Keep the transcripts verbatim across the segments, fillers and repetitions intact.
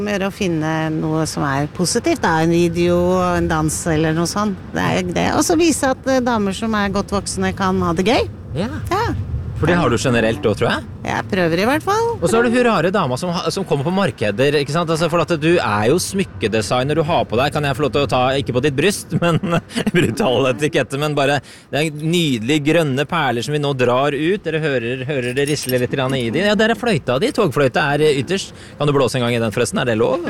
Gjør å finne noe som er positivt, da, en video, en dans eller noe sånt. Det er det. Og så vise at damer som er godt voksne kan ha det gøy. Ja. Ja. For det har du generelt også, tror jeg. Jeg prøver i hvert fall. Og så er det hun rare dama som, som kommer på markeder, ikke sant? Altså, for at du er jo smykkedesigner, du har på deg, kan jeg få lov til å ta, ikke på ditt bryst, men brutal etikette, men bare det er nydelige grønne perler som vi nå drar ut. Dere hører, hører det risle litt i de. Ja, der er fløyta di. Togfløyta er ytterst. Kan du blåse en gang i den forresten? Er det lov?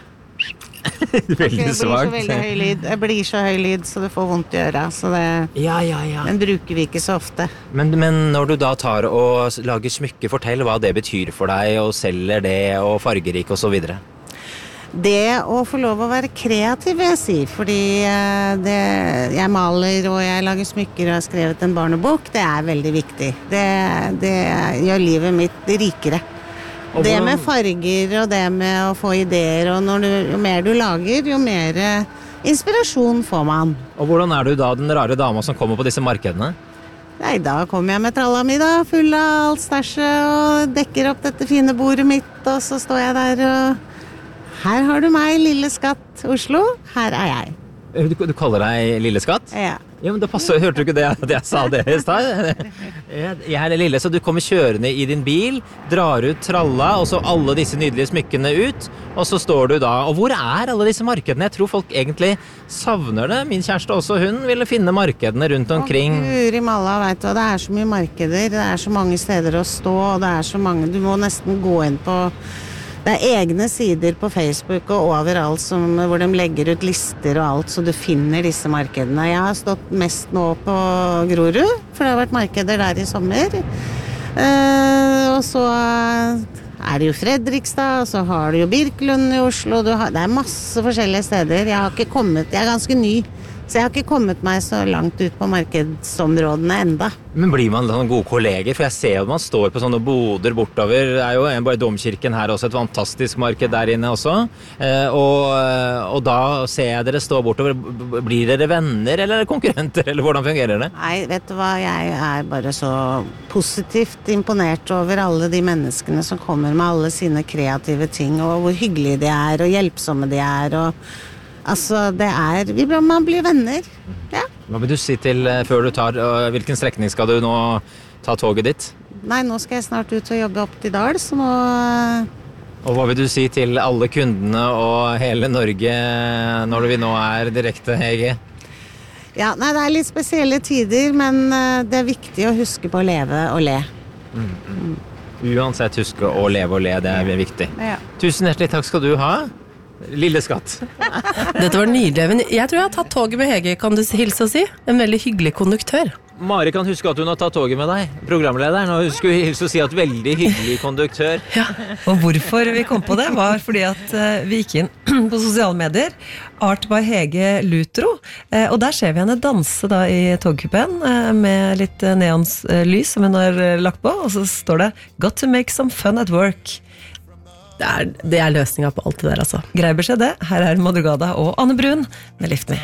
Veldig svagt. Det blir så veldig høy lyd. Det blir så høy lyd, så det får vondt i øra. Så det, ja, ja, ja. Den bruker vi ikke så ofte. Men, men når du da tar og lager smykke, fortell hva det betyr for deg, og selger det, og fargerik og så videre. Det å få lov å være kreativ, vil jeg si, fordi det, jeg maler og jeg lager smykker og har skrevet en barnebok, det er veldig viktig. Det, det gjør livet mitt rikere. Det med farger og det med å få ideer, og når du, jo mer du lager, jo mer inspirasjon får man. Og hvordan er du da den rare dama som kommer på disse markedene? Nei, da kommer jeg med tralla mi da, full av alt stæsjet, og dekker opp dette fine bordet mitt, og så står jeg der og her har du meg, lille skatt Oslo, her er jeg. Du, du kaller deg lille skatt? Ja. Ja, men det passer, hørte du ikke det at jeg sa det i stad? Jeg er lille, så du kommer kjørende i din bil, drar ut tralla, og så alle disse nydelige smykkene ut, og så står du da, og hvor er alle disse markedene? Jeg tror folk egentlig savner det. Min kjæreste også, hun ville finne markedene rundt omkring. Og Guri malla, vet du, det er så mye markeder, det er så mange steder å stå, og det er så mange, du må nesten gå inn på. Det er egne sider på Facebook og overalt som, hvor de legger ut lister og alt, så du finner disse markedene. Jeg har stått mest nå på Grorud, for det har vært markeder der i sommer. Uh, og så er det jo Fredrikstad, og så har du jo Birkelund i Oslo. Du har, det er masse forskjellige steder. Jeg har ikke kommet, jeg er ganske ny, så jeg har ikke kommet meg så langt ut på markedsområdene enda. Men blir man sånne gode kolleger? For jeg ser at man står på sånne boder bortover. Det er jo en, bare domkirken her også, et fantastisk marked der inne også. Eh, og, og da ser jeg dere stå bortover. Blir dere venner eller konkurrenter, eller hvordan fungerer det? Nei, vet du hva? Jeg er bare så positivt imponert over alle de menneskene som kommer med alle sine kreative ting, og hvor hyggelige de er, og hjelpsomme de er, og altså, det er, vi, man blir venner, ja. Hva vil du si til, før du tar, uh, hvilken strekning skal du nå ta toget ditt? Nei, nå skal jeg snart ut og jobbe opp til Dal, så nå... Og hva vil du si til alle kundene og hele Norge når vi nå er direkte, Hege? Ja, nei, det er litt spesielle tider, men uh, det er viktig å huske på å leve og le. Mm, mm. Uansett huske å leve og le, det er viktig. Ja. Tusen hjertelig takk skal du ha. Lille skatt. Dette var nydelig, men jeg tror jeg har tatt toget med Hege, kan du hilse og si? En veldig hyggelig konduktør. Mari kan huske at hun har tatt toget med deg, programlederen, og hun skulle hilse og si at veldig hyggelig konduktør. Ja, og hvorfor vi kom på det var fordi at uh, vi gikk inn på sosiale medier, Art by Hege Lutro, uh, og der ser vi henne danse da i togkupen uh, med litt uh, neonslys som hun har uh, lagt på, og så står det «Got to make some fun at work». Det er, det er løsninga på alt det der, altså. Grei beskjed det. Her er Madrugada og Anne Brun med Lift Me.